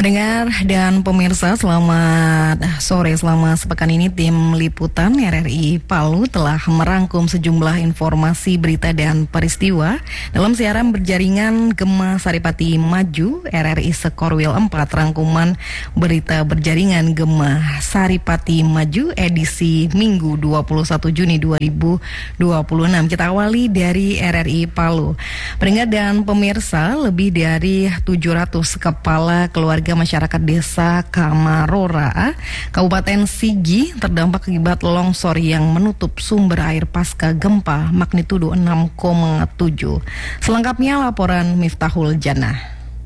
Pendengar dan pemirsa, selamat sore. Selama sepekan ini tim liputan RRI Palu telah merangkum sejumlah informasi, berita dan peristiwa dalam siaran berjaringan Gema Saripati Maju RRI Sekorwil 4. Rangkuman berita berjaringan Gema Saripati Maju edisi Minggu 21 Juni 2026. Kita awali dari RRI Palu. Pendengar dan pemirsa, lebih dari 700 kepala keluarga masyarakat desa Kamarora, Kabupaten Sigi terdampak akibat longsor yang menutup sumber air pasca gempa magnitudo 6,7. Selengkapnya laporan Miftahul Jannah.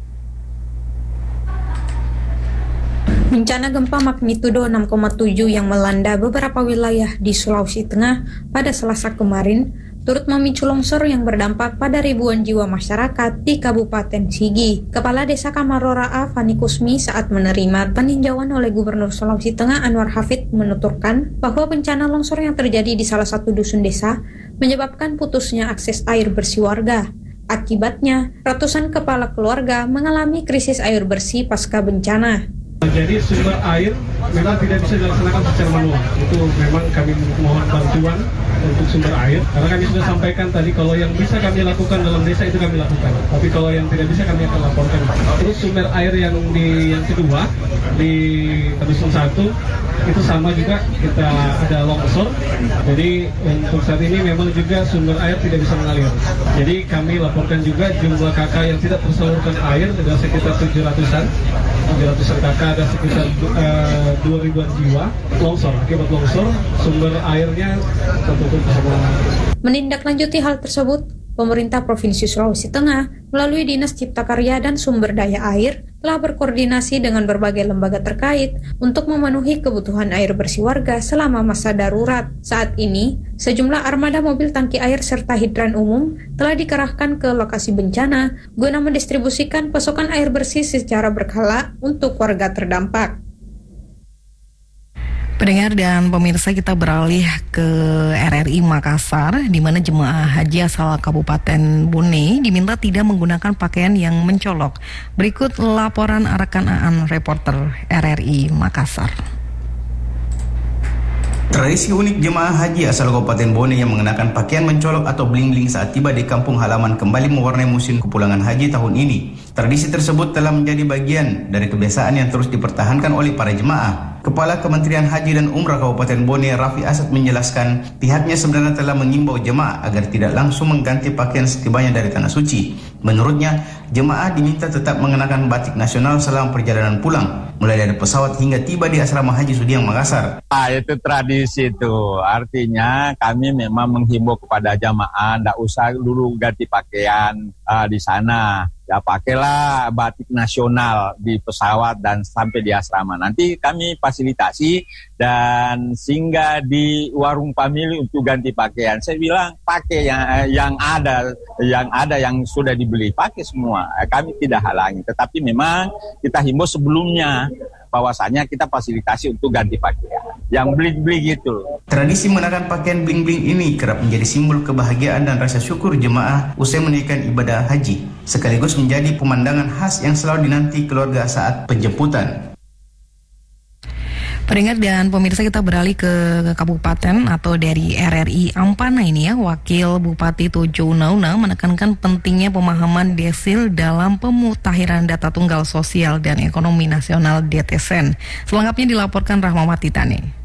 Bencana gempa magnitudo 6,7 yang melanda beberapa wilayah di Sulawesi Tengah pada Selasa kemarin turut memicu longsor yang berdampak pada ribuan jiwa masyarakat di Kabupaten Sigi. Kepala Desa Kamarora A. Fani Kusmi saat menerima peninjauan oleh Gubernur Sulawesi Tengah Anwar Hafid menuturkan bahwa bencana longsor yang terjadi di salah satu dusun desa menyebabkan putusnya akses air bersih warga. Akibatnya, ratusan kepala keluarga mengalami krisis air bersih pasca bencana. Jadi sumber air memang tidak bisa dilaksanakan secara manual. Itu memang kami mohon bantuan untuk sumber air. Karena kami sudah sampaikan tadi kalau yang bisa kami lakukan dalam desa itu kami lakukan. Tapi kalau yang tidak bisa kami akan laporkan. Terus sumber air yang kedua di Dusun 1 itu sama juga, kita ada longsor. Jadi untuk saat ini memang juga sumber air tidak bisa mengalir. Jadi kami laporkan juga jumlah kakak yang tidak tersalurkan air ada sekitar 700-an kakak, ada sekitar 2.000-an jiwa longsor. Akibat longsor sumber airnya tertutup semua. Menindaklanjuti hal tersebut, pemerintah Provinsi Sulawesi Tengah melalui Dinas Cipta Karya dan Sumber Daya Air telah berkoordinasi dengan berbagai lembaga terkait untuk memenuhi kebutuhan air bersih warga selama masa darurat. Saat ini, sejumlah armada mobil tangki air serta hidran umum telah dikerahkan ke lokasi bencana guna mendistribusikan pasokan air bersih secara berkala untuk warga terdampak. Pendengar dan pemirsa, kita beralih ke RRI Makassar, di mana jemaah haji asal Kabupaten Bone diminta tidak menggunakan pakaian yang mencolok. Berikut laporan rekan Aan, reporter RRI Makassar. Tradisi unik jemaah haji asal Kabupaten Bone yang mengenakan pakaian mencolok atau bling-bling saat tiba di kampung halaman kembali mewarnai musim kepulangan haji tahun ini. Tradisi tersebut telah menjadi bagian dari kebiasaan yang terus dipertahankan oleh para jemaah. Kepala Kementerian Haji dan Umrah Kabupaten Bone, Raffi Asad, menjelaskan pihaknya sebenarnya telah mengimbau jemaah agar tidak langsung mengganti pakaian setibanya dari tanah suci. Menurutnya, jemaah diminta tetap mengenakan batik nasional selama perjalanan pulang, mulai dari pesawat hingga tiba di asrama Haji Sudiang Makassar. Itu tradisi itu, artinya kami memang menghimbau kepada jamaah tidak usah dulu ganti pakaian di sana. Ya pakailah batik nasional di pesawat dan sampai di asrama. Nanti kami fasilitasi dan singgah di warung famili untuk ganti pakaian. Saya bilang pakai yang ada yang sudah dibeli, pakai semua. Kami tidak halangi, tetapi memang kita himbau sebelumnya bahwasanya kita fasilitasi untuk ganti pakaian yang bling-bling itu. Tradisi mengenakan pakaian bling-bling ini kerap menjadi simbol kebahagiaan dan rasa syukur jemaah usai menunaikan ibadah haji, sekaligus menjadi pemandangan khas yang selalu dinanti keluarga saat penjemputan. Pendengar dan pemirsa, kita beralih ke kabupaten atau dari RRI Ampana ini ya. Wakil Bupati Tojo Unauna menekankan pentingnya pemahaman desil dalam pemutahiran data tunggal sosial dan ekonomi nasional DTSN. Selengkapnya dilaporkan Rahmawati Tane.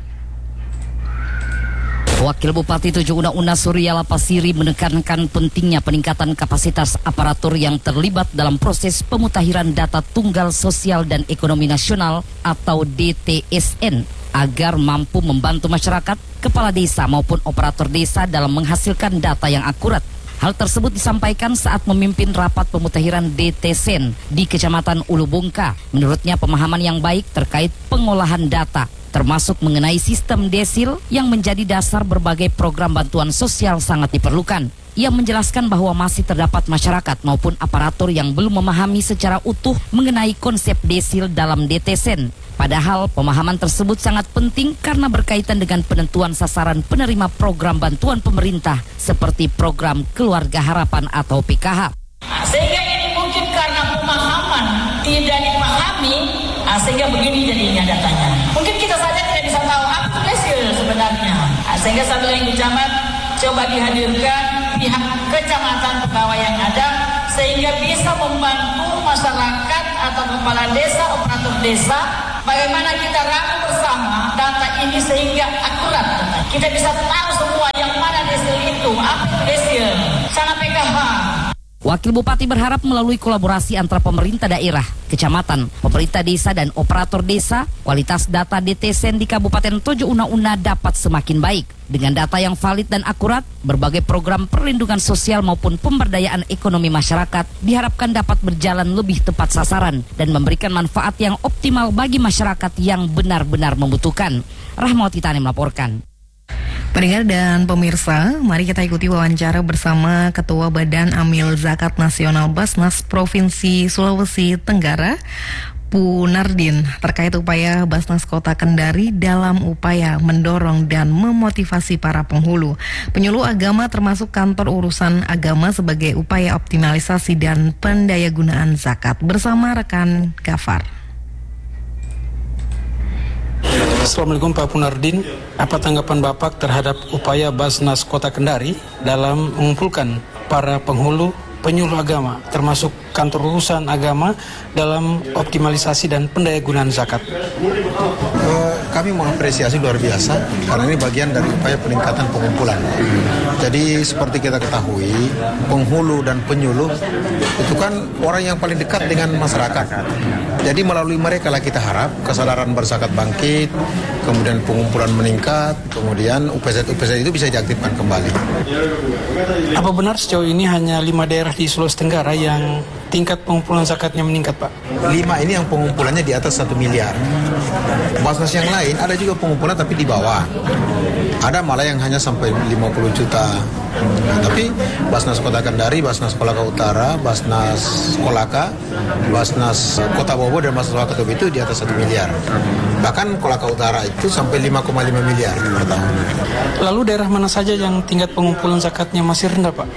Wakil Bupati Tojo Unauna Suryala Pasiri menekankan pentingnya peningkatan kapasitas aparatur yang terlibat dalam proses pemutahiran data tunggal sosial dan ekonomi nasional atau DTSN agar mampu membantu masyarakat, kepala desa maupun operator desa dalam menghasilkan data yang akurat. Hal tersebut disampaikan saat memimpin rapat pemutahiran DTSN di Kecamatan Ulubungka. Menurutnya pemahaman yang baik terkait pengolahan data, termasuk mengenai sistem desil yang menjadi dasar berbagai program bantuan sosial sangat diperlukan. Ia menjelaskan bahwa masih terdapat masyarakat maupun aparatur yang belum memahami secara utuh mengenai konsep desil dalam DTSN. Padahal pemahaman tersebut sangat penting karena berkaitan dengan penentuan sasaran penerima program bantuan pemerintah seperti program Keluarga Harapan atau PKH. Sehingga ini mungkin karena pemahaman tidak dipahami Sehingga begini jadinya datanya. Mungkin kita saja tidak bisa tahu apa itu desil sebenarnya. Sehingga satu yang camat coba dihadirkan pihak kecamatan pegawai yang ada sehingga bisa membantu masyarakat atau kepala desa, operator desa, bagaimana kita rangkum bersama data ini sehingga akurat. Kita bisa tahu semua yang mana desil itu, apa itu desil, sana PKH. Wakil Bupati berharap melalui kolaborasi antara pemerintah daerah, kecamatan, pemerintah desa, dan operator desa, kualitas data DTSEN di Kabupaten Tojo Una dapat semakin baik. Dengan data yang valid dan akurat, berbagai program perlindungan sosial maupun pemberdayaan ekonomi masyarakat diharapkan dapat berjalan lebih tepat sasaran dan memberikan manfaat yang optimal bagi masyarakat yang benar-benar membutuhkan. Rahmawati Tani melaporkan. Pendengar dan pemirsa, mari kita ikuti wawancara bersama Ketua Badan Amil Zakat Nasional Basnas Provinsi Sulawesi Tenggara, Punardin, terkait upaya Basnas Kota Kendari dalam upaya mendorong dan memotivasi para penghulu, penyuluh agama termasuk kantor urusan agama sebagai upaya optimalisasi dan pendayagunaan zakat bersama rekan Gafar. Assalamualaikum Pak Punardin, apa tanggapan Bapak terhadap upaya Basnas Kota Kendari dalam mengumpulkan para penghulu penyuluh agama termasuk kantor urusan agama dalam optimalisasi dan pendayagunaan zakat? Kami mengapresiasi luar biasa karena ini bagian dari upaya peningkatan pengumpulan. Jadi seperti kita ketahui, penghulu dan penyuluh itu kan orang yang paling dekat dengan masyarakat. Jadi melalui mereka lah kita harap kesadaran berzakat bangkit, kemudian pengumpulan meningkat, kemudian UPZ itu bisa diaktifkan kembali. Apa benar sejauh ini hanya 5 daerah di Sulawesi Tenggara yang tingkat pengumpulan zakatnya meningkat, Pak? 5 ini yang pengumpulannya di atas 1 miliar. Basnas yang lain ada juga pengumpulan tapi di bawah. Ada malah yang hanya sampai 50 juta. Nah, tapi Basnas Kota Kendari, Basnas Kolaka Utara, Basnas Kolaka, Basnas Kota Bobo dan Basnas Wakatobi itu di atas 1 miliar. Bahkan Kolaka Utara itu sampai 5,5 miliar per tahun. Lalu daerah mana saja yang tingkat pengumpulan zakatnya masih rendah, Pak?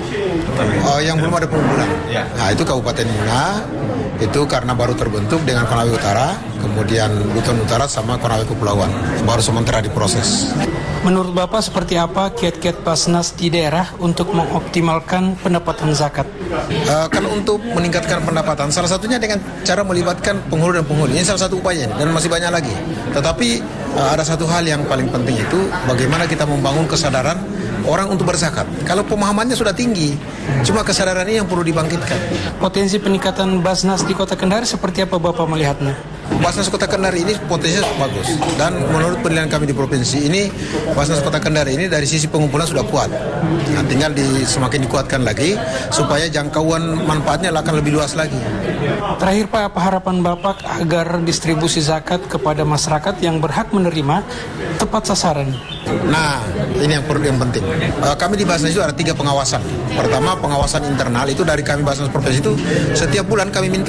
Yang belum ada pengumpulan. Nah, itu Kabupaten Muna, itu karena baru terbentuk dengan Konawe Utara, kemudian Buton Utara sama Konawe Kepulauan. Baru sementara diproses. Menurut Bapak seperti apa kiat-kiat Basnas di daerah untuk mengoptimalkan pendapatan zakat? Kalau untuk meningkatkan pendapatan, salah satunya dengan cara melibatkan penghulu dan penghulu. Ini salah satu upaya dan masih banyak lagi. Tetapi ada satu hal yang paling penting itu bagaimana kita membangun kesadaran orang untuk berzakat. Kalau pemahamannya sudah tinggi, cuma kesadaran ini yang perlu dibangkitkan. Potensi peningkatan Basnas di Kota Kendari seperti apa Bapak melihatnya? Basnas Kota Kendari ini potensinya bagus. Dan menurut penilaian kami di provinsi ini, Basnas Kota Kendari ini dari sisi pengumpulan sudah kuat. Nah, tinggal semakin dikuatkan lagi supaya jangkauan manfaatnya akan lebih luas lagi. Terakhir Pak, apa harapan Bapak agar distribusi zakat kepada masyarakat yang berhak menerima tepat sasaran? Nah, ini yang penting. Kami di Basnas itu ada 3 pengawasan. Pertama, pengawasan internal itu dari kami Basnas Provinsi itu setiap bulan kami minta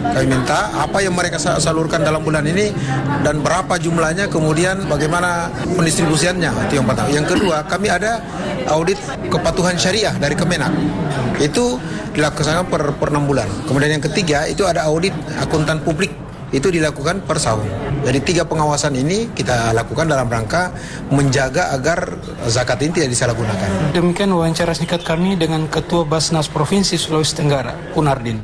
apa yang mereka salurkan dalam bulan ini dan berapa jumlahnya, kemudian bagaimana pendistribusiannya. Itu yang pertama. Yang kedua, kami ada audit kepatuhan syariah dari Kemenak. Itu dilaksanakan per 6 bulan. Kemudian yang ketiga, itu ada audit akuntan publik. Itu dilakukan per tahun. Jadi 3 pengawasan ini kita lakukan dalam rangka menjaga agar zakat ini tidak disalahgunakan. Demikian wawancara singkat kami dengan Ketua Basnas Provinsi Sulawesi Tenggara, Punardin.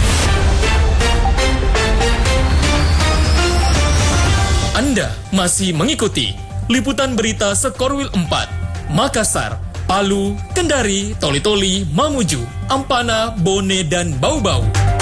Anda masih mengikuti liputan berita Sekorwil 4, Makassar, Palu, Kendari, Toli-Toli, Mamuju, Ampana, Bone, dan Bau-Bau.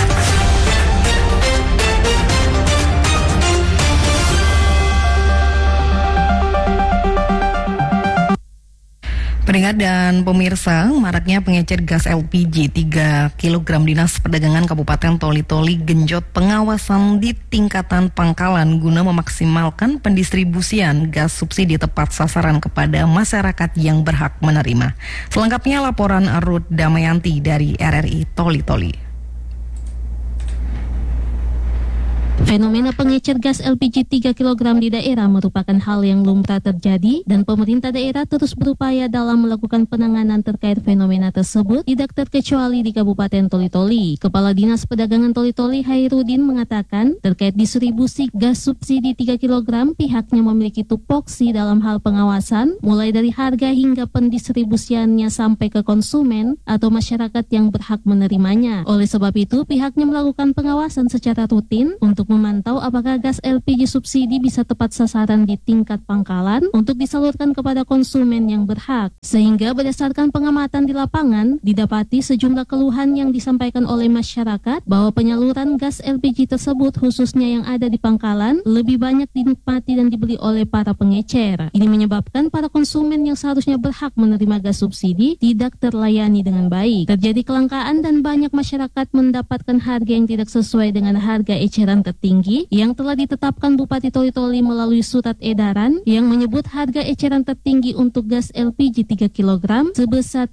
Pendengar dan pemirsa, maraknya pengecer gas LPG 3 kg Dinas Perdagangan Kabupaten Toli-Toli genjot pengawasan di tingkatan pangkalan guna memaksimalkan pendistribusian gas subsidi tepat sasaran kepada masyarakat yang berhak menerima. Selengkapnya laporan Ruth Damayanti dari RRI Toli-Toli. Fenomena pengecer gas LPG 3 kg di daerah merupakan hal yang lumrah terjadi dan pemerintah daerah terus berupaya dalam melakukan penanganan terkait fenomena tersebut tidak terkecuali di Kabupaten Toli-Toli. Kepala Dinas Perdagangan Toli-Toli Hairudin mengatakan terkait distribusi gas subsidi 3 kg pihaknya memiliki tupoksi dalam hal pengawasan mulai dari harga hingga pendistribusiannya sampai ke konsumen atau masyarakat yang berhak menerimanya. Oleh sebab itu pihaknya melakukan pengawasan secara rutin untuk memantau apakah gas LPG subsidi bisa tepat sasaran di tingkat pangkalan untuk disalurkan kepada konsumen yang berhak. Sehingga berdasarkan pengamatan di lapangan, didapati sejumlah keluhan yang disampaikan oleh masyarakat bahwa penyaluran gas LPG tersebut khususnya yang ada di pangkalan lebih banyak dinikmati dan dibeli oleh para pengecer. Ini menyebabkan para konsumen yang seharusnya berhak menerima gas subsidi tidak terlayani dengan baik. Terjadi kelangkaan dan banyak masyarakat mendapatkan harga yang tidak sesuai dengan harga eceran tertinggi yang telah ditetapkan Bupati Toli-Toli melalui surat edaran yang menyebut harga eceran tertinggi untuk gas LPG 3 kg sebesar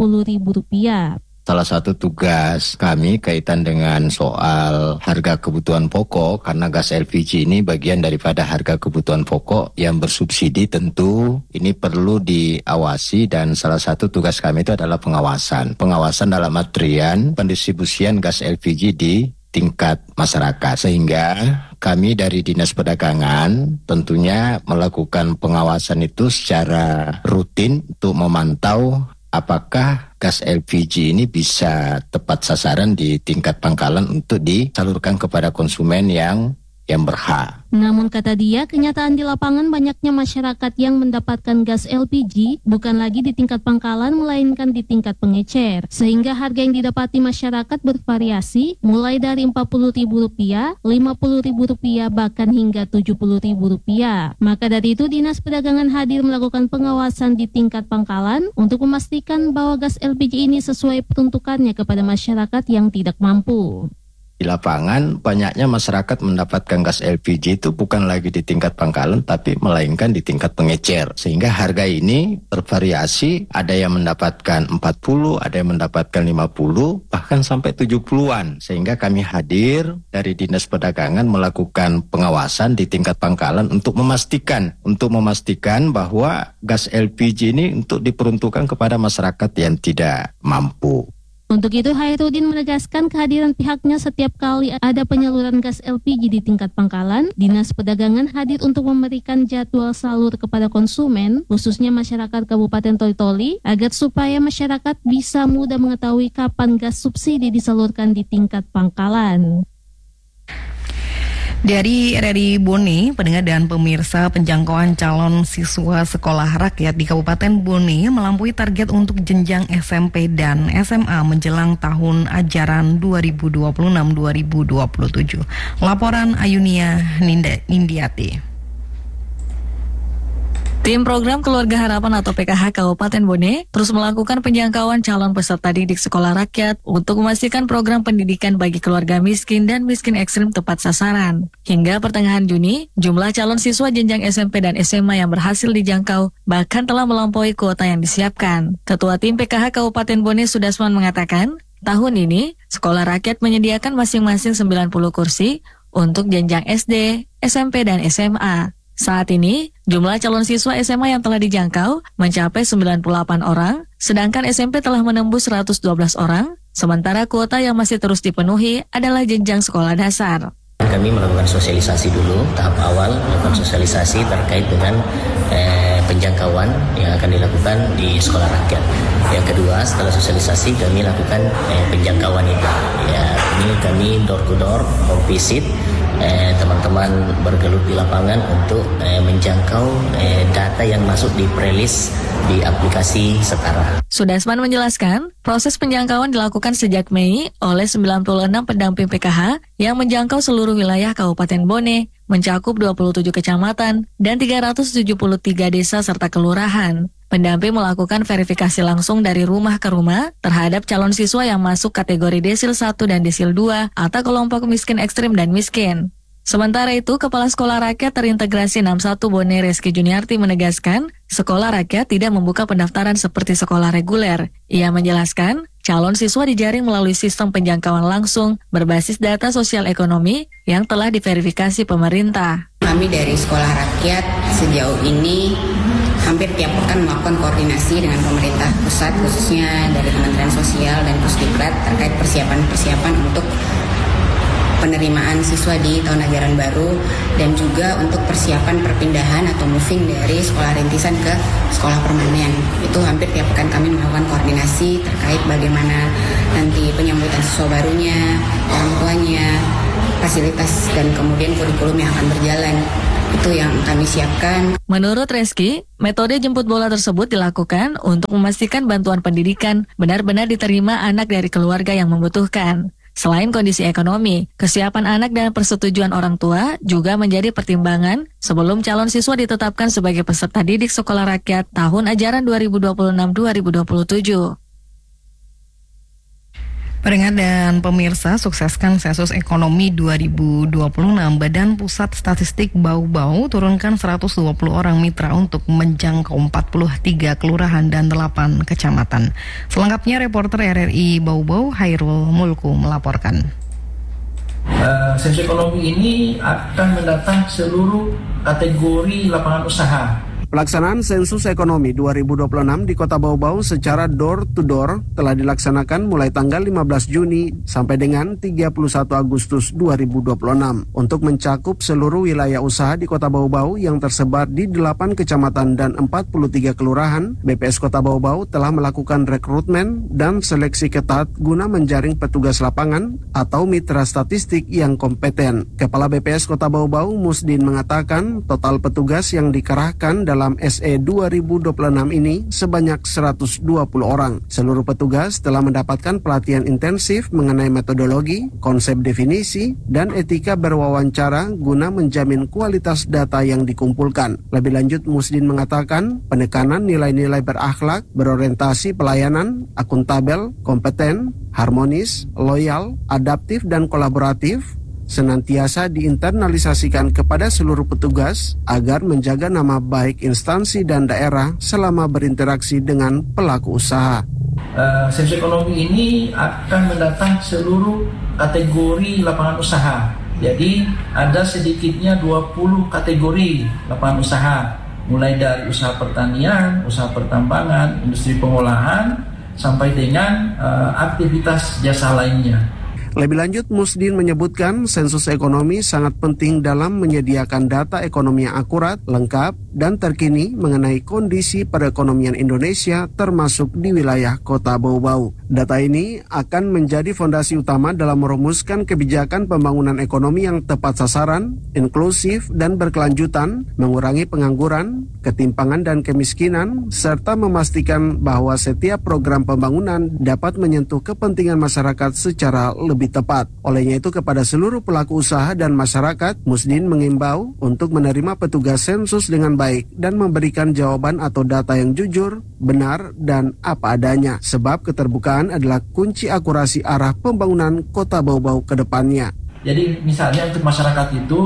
Rp30.000. Salah satu tugas kami kaitan dengan soal harga kebutuhan pokok, karena gas LPG ini bagian daripada harga kebutuhan pokok yang bersubsidi, tentu ini perlu diawasi dan salah satu tugas kami itu adalah pengawasan. Pengawasan dalam artian pendistribusian gas LPG di tingkat masyarakat, sehingga kami dari Dinas Perdagangan tentunya melakukan pengawasan itu secara rutin untuk memantau apakah gas LPG ini bisa tepat sasaran di tingkat pangkalan untuk disalurkan kepada konsumen yang berhak. Namun kata dia, kenyataan di lapangan banyaknya masyarakat yang mendapatkan gas LPG bukan lagi di tingkat pangkalan melainkan di tingkat pengecer. Sehingga harga yang didapati masyarakat bervariasi mulai dari Rp40.000, Rp50.000 bahkan hingga Rp70.000. Maka dari itu Dinas Perdagangan hadir melakukan pengawasan di tingkat pangkalan untuk memastikan bahwa gas LPG ini sesuai peruntukannya kepada masyarakat yang tidak mampu. Di lapangan banyaknya masyarakat mendapatkan gas LPG itu bukan lagi di tingkat pangkalan tapi melainkan di tingkat pengecer. Sehingga harga ini bervariasi, ada yang mendapatkan 40, ada yang mendapatkan 50, bahkan sampai 70-an. Sehingga kami hadir dari Dinas Perdagangan melakukan pengawasan di tingkat pangkalan untuk memastikan bahwa gas LPG ini untuk diperuntukkan kepada masyarakat yang tidak mampu. Untuk itu, Hairudin menegaskan kehadiran pihaknya setiap kali ada penyaluran gas LPG di tingkat pangkalan, Dinas Perdagangan hadir untuk memberikan jadwal salur kepada konsumen, khususnya masyarakat Kabupaten Toli-Toli, agar supaya masyarakat bisa mudah mengetahui kapan gas subsidi disalurkan di tingkat pangkalan. Dari RRI Bone, pendengar dan pemirsa, penjangkauan calon siswa sekolah rakyat di Kabupaten Bone melampaui target untuk jenjang SMP dan SMA menjelang tahun ajaran 2026-2027. Laporan Ayunia Nindiati. Tim Program Keluarga Harapan atau PKH Kabupaten Bone terus melakukan penjangkauan calon peserta didik sekolah rakyat untuk memastikan program pendidikan bagi keluarga miskin dan miskin ekstrim tepat sasaran. Hingga pertengahan Juni, jumlah calon siswa jenjang SMP dan SMA yang berhasil dijangkau bahkan telah melampaui kuota yang disiapkan. Ketua Tim PKH Kabupaten Bone Sudasman mengatakan, tahun ini sekolah rakyat menyediakan masing-masing 90 kursi untuk jenjang SD, SMP, dan SMA. Saat ini, jumlah calon siswa SMA yang telah dijangkau mencapai 98 orang, sedangkan SMP telah menembus 112 orang, sementara kuota yang masih terus dipenuhi adalah jenjang sekolah dasar. Kami melakukan sosialisasi dulu, tahap awal melakukan sosialisasi terkait dengan penjangkauan yang akan dilakukan di sekolah rakyat. Yang kedua, setelah sosialisasi kami lakukan penjangkauan itu. Ya, ini kami door to door, home visit, teman-teman bergelut di lapangan untuk menjangkau data yang masuk di prelist di aplikasi Setara. Sudasman menjelaskan, proses penjangkauan dilakukan sejak Mei oleh 96 pendamping PKH yang menjangkau seluruh wilayah Kabupaten Bone, mencakup 27 kecamatan dan 373 desa serta kelurahan. Pendamping melakukan verifikasi langsung dari rumah ke rumah terhadap calon siswa yang masuk kategori Desil 1 dan Desil 2 atau kelompok miskin ekstrim dan miskin. Sementara itu, Kepala Sekolah Rakyat Terintegrasi 61 Bone Reski Juniarti menegaskan, sekolah rakyat tidak membuka pendaftaran seperti sekolah reguler. Ia menjelaskan, calon siswa dijaring melalui sistem penjangkauan langsung berbasis data sosial ekonomi yang telah diverifikasi pemerintah. Kami dari Sekolah Rakyat sejauh ini hampir tiap pekan melakukan koordinasi dengan pemerintah pusat, khususnya dari Kementerian Sosial dan Pusdiklat terkait persiapan untuk penerimaan siswa di tahun ajaran baru dan juga untuk persiapan perpindahan atau moving dari sekolah rintisan ke sekolah permanen. Itu hampir tiap pekan kami melakukan koordinasi terkait bagaimana nanti penyambutan siswa barunya, orang tuanya, fasilitas dan kemudian kurikulum yang akan berjalan. Itu yang kami siapkan. Menurut Reski, metode jemput bola tersebut dilakukan untuk memastikan bantuan pendidikan benar-benar diterima anak dari keluarga yang membutuhkan. Selain kondisi ekonomi, kesiapan anak dan persetujuan orang tua juga menjadi pertimbangan sebelum calon siswa ditetapkan sebagai peserta didik sekolah rakyat tahun ajaran 2026-2027. Pendengar dan pemirsa, sukseskan sensus ekonomi 2026. Badan Pusat Statistik Bau-Bau turunkan 120 orang mitra untuk menjangkau 43 kelurahan dan 8 kecamatan. Selengkapnya reporter RRI Bau-Bau Hairul Mulku melaporkan. Sensus ekonomi ini akan mendata seluruh kategori lapangan usaha. Pelaksanaan sensus ekonomi 2026 di Kota Bau-Bau secara door-to-door telah dilaksanakan mulai tanggal 15 Juni sampai dengan 31 Agustus 2026 untuk mencakup seluruh wilayah usaha di Kota Bau-Bau yang tersebar di 8 kecamatan dan 43 kelurahan. BPS Kota Bau-Bau telah melakukan rekrutmen dan seleksi ketat guna menjaring petugas lapangan atau mitra statistik yang kompeten. Kepala BPS Kota Bau-Bau Musdin mengatakan total petugas yang dikerahkan dalam SE 2026 ini sebanyak 120 orang. Seluruh petugas telah mendapatkan pelatihan intensif mengenai metodologi, konsep definisi, dan etika berwawancara guna menjamin kualitas data yang dikumpulkan. Lebih lanjut, Musdin mengatakan penekanan nilai-nilai berakhlak, berorientasi pelayanan, akuntabel, kompeten, harmonis, loyal, adaptif, dan kolaboratif senantiasa diinternalisasikan kepada seluruh petugas agar menjaga nama baik instansi dan daerah selama berinteraksi dengan pelaku usaha. Sensus ekonomi ini akan mendata seluruh kategori lapangan usaha. Jadi ada sedikitnya 20 kategori lapangan usaha, mulai dari usaha pertanian, usaha pertambangan, industri pengolahan, sampai dengan aktivitas jasa lainnya. Lebih lanjut, Musdin menyebutkan sensus ekonomi sangat penting dalam menyediakan data ekonomi yang akurat, lengkap, dan terkini mengenai kondisi perekonomian Indonesia termasuk di wilayah Kota Bau-Bau. Data ini akan menjadi fondasi utama dalam merumuskan kebijakan pembangunan ekonomi yang tepat sasaran, inklusif, dan berkelanjutan, mengurangi pengangguran, ketimpangan, dan kemiskinan, serta memastikan bahwa setiap program pembangunan dapat menyentuh kepentingan masyarakat secara lebih tepat. Olehnya itu, kepada seluruh pelaku usaha dan masyarakat, Musdin mengimbau untuk menerima petugas sensus dengan baik dan memberikan jawaban atau data yang jujur, benar, dan apa adanya. Sebab keterbukaan adalah kunci akurasi arah pembangunan Kota Bau-Bau ke depannya. Jadi misalnya untuk masyarakat itu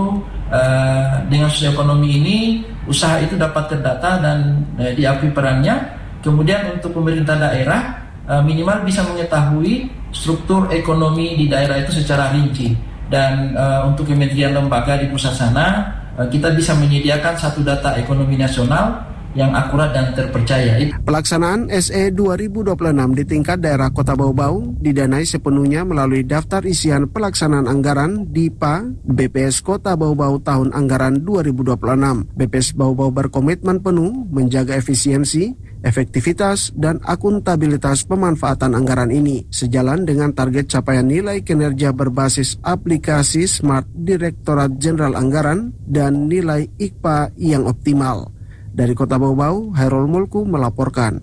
dengan sosioekonomi ini usaha itu dapat terdata dan diakui perannya. Kemudian untuk pemerintah daerah minimal bisa mengetahui struktur ekonomi di daerah itu secara rinci. Dan untuk kementerian lembaga di pusat sana kita bisa menyediakan satu data ekonomi nasional yang akurat dan terpercaya. Pelaksanaan SE 2026 di tingkat daerah Kota Bau-Bau didanai sepenuhnya melalui daftar isian pelaksanaan anggaran DIPA BPS Kota Bau-Bau tahun anggaran 2026. BPS Bau-Bau berkomitmen penuh menjaga efisiensi, efektivitas, dan akuntabilitas pemanfaatan anggaran ini, sejalan dengan target capaian nilai kinerja berbasis aplikasi Smart Direktorat Jenderal Anggaran dan nilai IKPA yang optimal. Dari Kota Bau-Bau, Hairul Mulku melaporkan.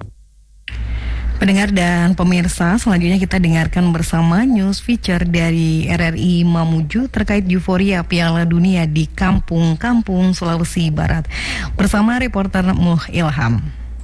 Pendengar dan pemirsa, selanjutnya kita dengarkan bersama news feature dari RRI Mamuju terkait euforia Piala Dunia di kampung-kampung Sulawesi Barat. Bersama reporter Muh Ilham.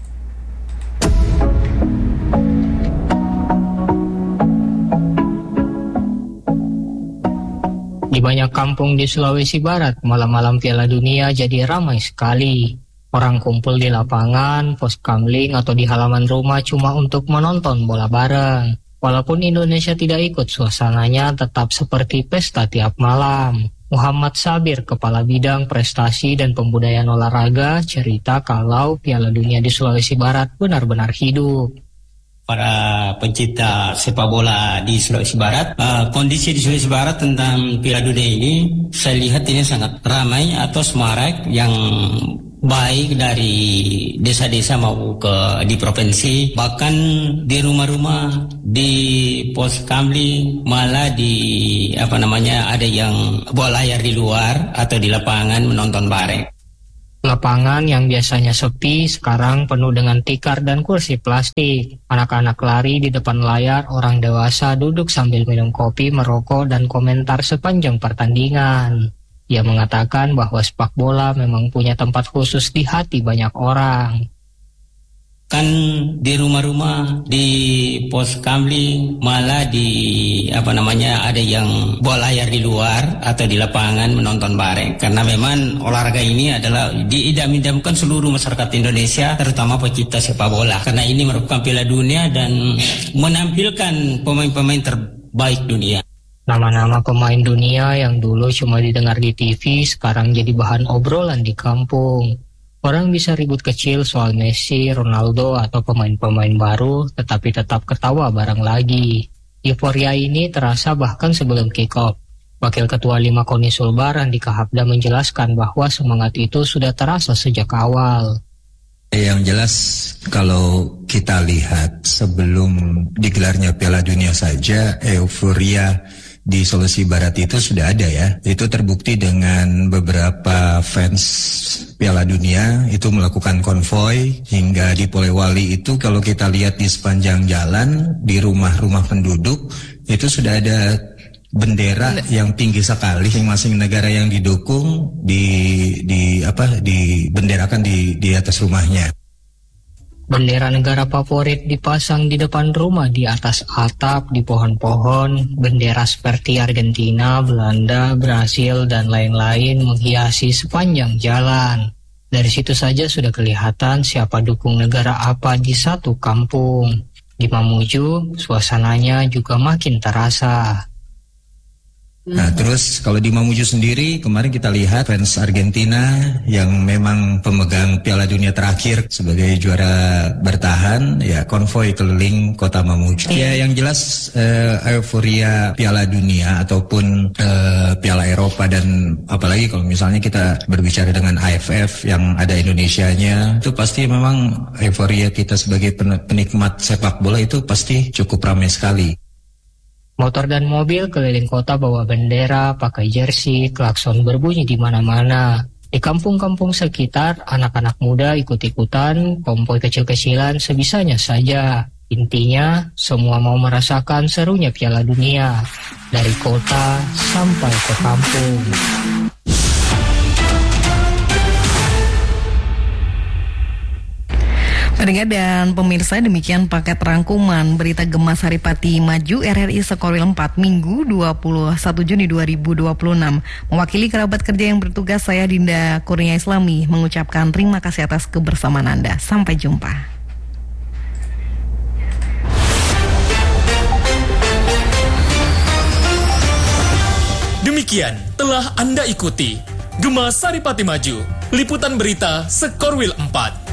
Di banyak kampung di Sulawesi Barat, malam-malam Piala Dunia jadi ramai sekali. Orang kumpul di lapangan, pos kamling, atau di halaman rumah cuma untuk menonton bola bareng. Walaupun Indonesia tidak ikut, suasananya tetap seperti pesta tiap malam. Muhammad Sabir, Kepala Bidang Prestasi dan Pembudayaan Olahraga, cerita kalau Piala Dunia di Sulawesi Barat benar-benar hidup. Para pencipta sepak bola di Sulawesi Barat, kondisi di Sulawesi Barat tentang Piala Dunia ini, saya lihat ini sangat ramai atau semarak yang baik dari desa-desa mau di provinsi, bahkan di rumah-rumah, di pos kamling, malah di ada yang bawa layar di luar atau di lapangan menonton bareng. Lapangan yang biasanya sepi sekarang penuh dengan tikar dan kursi plastik. Anak-anak lari di depan layar, orang dewasa duduk sambil minum kopi, merokok, dan komentar sepanjang pertandingan. Ia mengatakan bahwa sepak bola memang punya tempat khusus di hati banyak orang. Kan di rumah-rumah, di pos kamling, malah di ada yang bawa layar di luar atau di lapangan menonton bareng. Karena memang olahraga ini adalah diidam-idamkan seluruh masyarakat Indonesia, terutama pecinta sepak bola. Karena ini merupakan Piala Dunia dan menampilkan pemain-pemain terbaik dunia. Nama-nama pemain dunia yang dulu cuma didengar di TV sekarang jadi bahan obrolan di kampung. Orang bisa ribut kecil soal Messi, Ronaldo, atau pemain-pemain baru, tetapi tetap ketawa bareng lagi. Euforia ini terasa bahkan sebelum kick-off. Wakil Ketua 5 KONI Sulbar, Andika Habda, menjelaskan bahwa semangat itu sudah terasa sejak awal. Yang jelas kalau kita lihat sebelum digelarnya Piala Dunia saja, euforia di Sulawesi Barat itu sudah ada ya. Itu terbukti dengan beberapa fans Piala Dunia itu melakukan konvoy hingga di Polewali itu. Kalau kita lihat di sepanjang jalan di rumah-rumah penduduk itu sudah ada bendera yang tinggi sekali, masing-masing negara yang didukung dibenderakan di atas rumahnya. Bendera negara favorit dipasang di depan rumah, di atas atap, di pohon-pohon. Bendera seperti Argentina, Belanda, Brasil, dan lain-lain menghiasi sepanjang jalan. Dari situ saja sudah kelihatan siapa dukung negara apa di satu kampung. Di Mamuju, suasananya juga makin terasa. Nah, terus kalau di Mamuju sendiri, kemarin kita lihat fans Argentina yang memang pemegang Piala Dunia terakhir sebagai juara bertahan, ya konvoy keliling kota Mamuju. Ya, yang jelas euforia Piala Dunia ataupun Piala Eropa, dan apalagi kalau misalnya kita berbicara dengan AFF yang ada Indonesianya, itu pasti memang euforia kita sebagai penikmat sepak bola itu pasti cukup ramai sekali. Motor dan mobil keliling kota bawa bendera, pakai jersey, klakson berbunyi di mana-mana. Di kampung-kampung sekitar, anak-anak muda ikut-ikutan, konvoy kecil-kecilan sebisanya saja. Intinya, semua mau merasakan serunya Piala Dunia, dari kota sampai ke kampung. Pendengar dan pemirsa, demikian paket rangkuman berita Gemas Saripati Maju RRI Sekorwil 4 Minggu 21 Juni 2026. Mewakili kerabat kerja yang bertugas, saya Dinda Kurnia Islami mengucapkan terima kasih atas kebersamaan Anda. Sampai jumpa. Demikian telah Anda ikuti Gemas Saripati Maju, liputan berita Sekorwil 4.